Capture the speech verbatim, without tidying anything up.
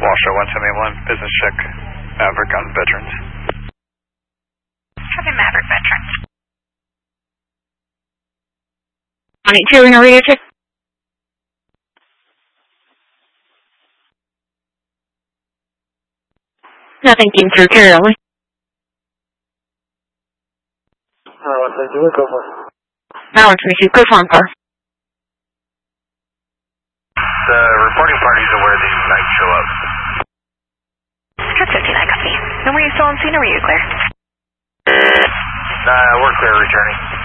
Washoe one seventy-one, business check, Maverick on veterans. Copy Maverick veterans. one eighty-two in a radio check. Nothing came through, carry on. Uh, thank you, go for it. Maverick twenty-two, go for him, car. The reporting party is aware that you might show up. Script fifty-nine, copy. And were you still on scene or were you clear? Uh, we're clear returning.